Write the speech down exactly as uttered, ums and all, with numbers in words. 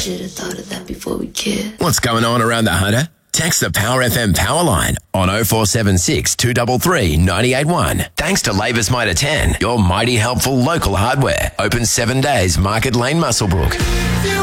should have thought of that before we kissed. What's going on around the Hunter? Text the Power F M power line on oh four seven six, two three three, nine eight one. Thanks to Labour's Mitre ten, your mighty helpful local hardware. Open seven days, Market Lane, Muswellbrook.